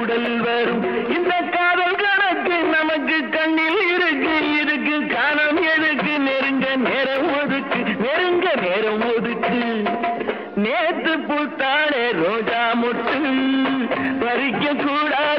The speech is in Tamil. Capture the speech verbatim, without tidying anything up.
ஊடல் வரும். இந்த காதல் கணக்கு நமக்கு கண்ணில் இருக்கு இருக்கு காணம் எதுக்கு நெருங்க நேரம் ஒதுக்கு நெருங்க நேரம் ஒதுக்கு. நேத்து பூத்தானே ரோஜா மொட்டு பறிக்க கூடாது